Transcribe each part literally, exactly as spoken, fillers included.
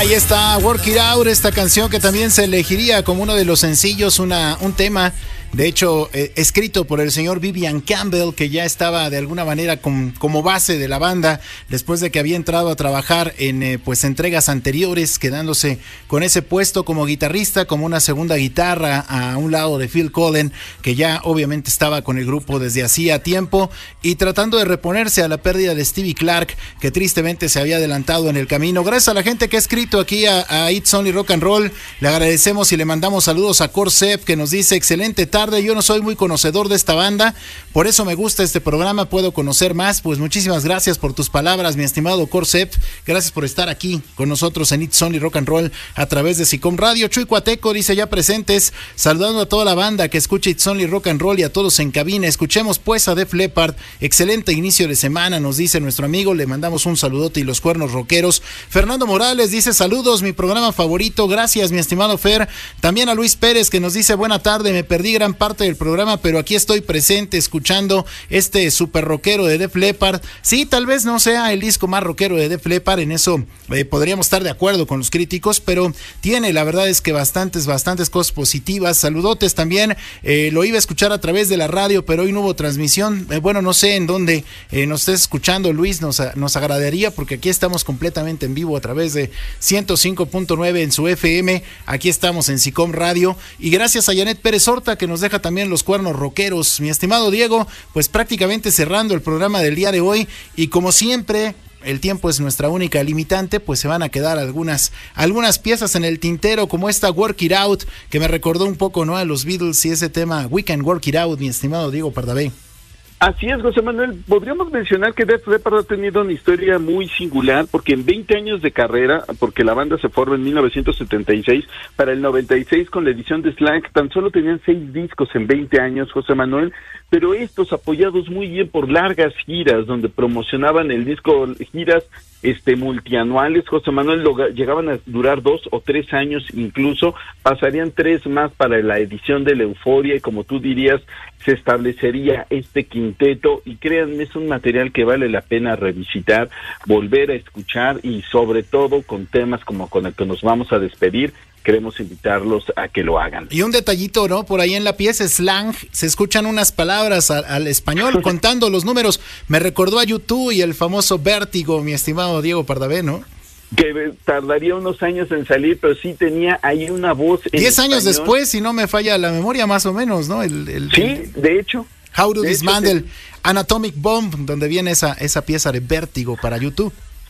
Ahí está Work It Out, esta canción que también se elegiría como uno de los sencillos, una, un tema, de hecho, eh, escrito por el señor Vivian Campbell, que ya estaba de alguna manera com, como base de la banda, después de que había entrado a trabajar en eh, pues entregas anteriores, quedándose con ese puesto como guitarrista, como una segunda guitarra a un lado de Phil Collen, que ya obviamente estaba con el grupo desde hacía tiempo, y tratando de reponerse a la pérdida de Stevie Clark, que tristemente se había adelantado en el camino. Gracias a la gente que ha escrito aquí a, a It's Only Rock and Roll, le agradecemos y le mandamos saludos a Corsev, que nos dice: excelente tarde, yo no soy muy conocedor de esta banda, por eso me gusta este programa, puedo conocer más. Pues muchísimas gracias por tus palabras, mi estimado Corsev, gracias por estar aquí con nosotros en It's Only Rock and Roll a través de Sicom Radio. Chuy Cuateco dice: ya presentes, saludando a toda la banda que escucha It's Only Rock and Roll y a todos en cabina. Escuchemos pues a Def Leppard, excelente inicio de semana, nos dice nuestro amigo, le mandamos un saludote y los cuernos rockeros. Fernando Morales dice: saludos, mi programa favorito, gracias mi estimado Fer. También a Luis Pérez, que nos dice: buena tarde, me perdí gran parte del programa, pero aquí estoy presente escuchando este super rockero de Def Leppard. Sí, tal vez no sea el disco más rockero de Def Leppard, en eso eh, podríamos estar de acuerdo con los críticos, pero tiene, la verdad es que bastantes, bastantes cosas positivas. Saludotes también, eh, lo iba a escuchar a través de la radio, pero hoy no hubo transmisión. Eh, bueno, no sé en dónde eh, nos estés escuchando, Luis, nos, nos agradaría, porque aquí estamos completamente en vivo a través de ciento cinco punto nueve en su F M, aquí estamos en Sicom Radio, y gracias a Janet Pérez Horta, que nos deja también los cuernos rockeros. Mi estimado Diego, pues prácticamente cerrando el programa del día de hoy, y como siempre, el tiempo es nuestra única limitante, pues se van a quedar algunas, algunas piezas en el tintero, como esta Work It Out, que me recordó un poco, ¿no?, a los Beatles y ese tema We Can Work It Out, mi estimado Diego Pardavé. Así es, José Manuel. Podríamos mencionar que Def Leppard ha tenido una historia muy singular, porque en veinte años de carrera, porque la banda se forma en mil novecientos setenta y seis, para el noventa y seis con la edición de Slang, tan solo tenían seis discos en veinte años, José Manuel, pero estos apoyados muy bien por largas giras, donde promocionaban el disco, giras este multianuales, José Manuel, lo, llegaban a durar dos o tres años incluso, pasarían tres más para la edición de la Euforia, y como tú dirías, se establecería este quinteto, y créanme, es un material que vale la pena revisitar, volver a escuchar, y sobre todo con temas como con el que nos vamos a despedir, queremos invitarlos a que lo hagan. Y un detallito, ¿no? Por ahí en la pieza Slang se escuchan unas palabras al, al español contando los números. Me recordó a YouTube y el famoso Vértigo, mi estimado Diego Pardavé, ¿no? Que tardaría unos años en salir, pero sí tenía ahí una voz en Diez años español. Después, si no me falla la memoria, más o menos, ¿no? El, el, sí, el, de hecho. How to de Dismantle hecho, sí. Anatomic Bomb, donde viene esa, esa pieza de Vértigo para YouTube.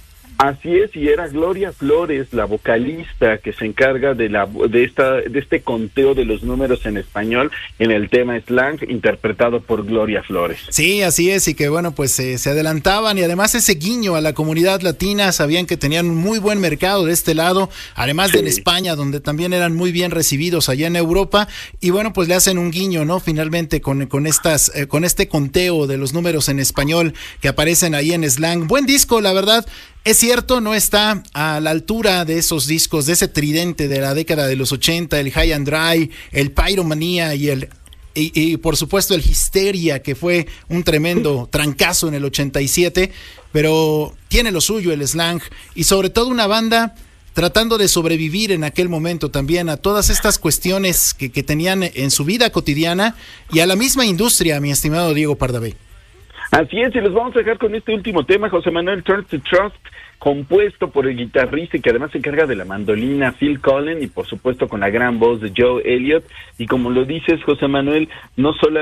Así es, y era Gloria Flores, la vocalista que se encarga de la de esta de este conteo de los números en español en el tema Slang, interpretado por Gloria Flores. Sí, así es, y que bueno, pues eh, se adelantaban, y además ese guiño a la comunidad latina, sabían que tenían un muy buen mercado de este lado, además sí. de en España, donde también eran muy bien recibidos allá en Europa, y bueno, pues le hacen un guiño, ¿no? Finalmente con, con estas eh, con este conteo de los números en español que aparecen ahí en Slang. Buen disco, la verdad. Es cierto, no está a la altura de esos discos, de ese tridente de la década de los ochenta, el High and Dry, el Pyromania y el y, y por supuesto el Hysteria, que fue un tremendo trancazo en el ochenta y siete, pero tiene lo suyo el Slang, y sobre todo una banda tratando de sobrevivir en aquel momento también a todas estas cuestiones que, que tenían en su vida cotidiana y a la misma industria, mi estimado Diego Pardavé. Así es, y los vamos a dejar con este último tema, José Manuel, Turn to Trust, compuesto por el guitarrista y que además se encarga de la mandolina, Phil Collen, y por supuesto con la gran voz de Joe Elliott. Y como lo dices, José Manuel, no solamente